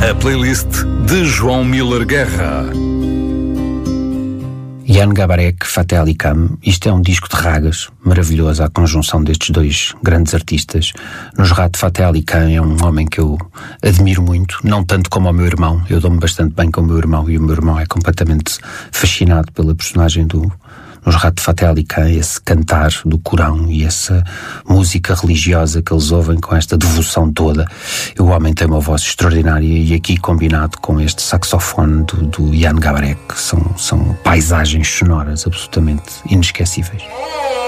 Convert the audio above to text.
A playlist de João Miller Guerra. Jan Garbarek, Fateh Ali Khan. Isto é um disco de ragas maravilhoso, a conjunção destes dois grandes artistas. Nusrat Fateh Ali Khan é um homem que eu admiro muito, não tanto como o meu irmão. Eu dou-me bastante bem com o meu irmão e o meu irmão é completamente fascinado pela personagem do Nusrat Fateh Ali Khan, esse cantar do Corão e essa música religiosa que eles ouvem com esta devoção toda. O homem tem uma voz extraordinária e aqui combinado com este saxofone do Jan Garbarek, são paisagens sonoras absolutamente inesquecíveis.